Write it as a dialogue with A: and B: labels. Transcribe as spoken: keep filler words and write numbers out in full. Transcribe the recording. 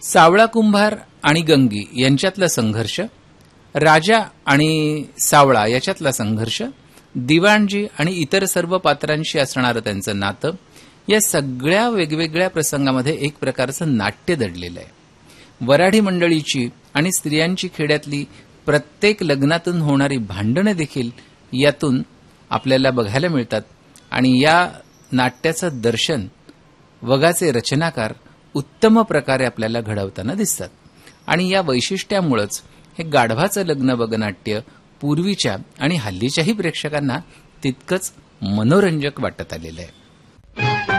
A: सावळा कुंभार आणि गंगी यांच्यातला संघर्ष, राजा आणि सावळा याच्यातला संघर्ष, दिवाणजी आणि इतर सर्व पात्रांशी असणारं त्यांचं नातं, या सगळ्या वेगवेगळ्या प्रसंगामध्ये एक प्रकारचं नाट्य दडलेलं आहे. वऱ्हाडी मंडळीची आणि स्त्रियांची खेड्यातली प्रत्येक लग्नातून होणारी भांडणं देखील यातून आपल्याला बघायला मिळतात आणि या नाट्याचं दर्शन वगाचे रचनाकार उत्तम प्रकारे आपल्याला घडवताना दिसतात. आणि या वैशिष्ट्यामुळेच हे गाढवाचं लग्न बघ नाट्य पूर्वीच्या आणि हल्लीच्याही प्रेक्षकांना तितकंच मनोरंजक वाटत आलेलं आहे.